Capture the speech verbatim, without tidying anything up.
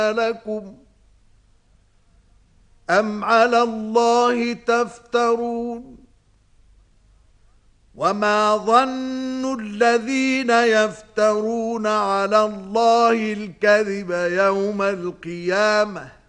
لكم أم على الله تفترون وما ظن الذين يفترون على الله الكذب يوم القيامة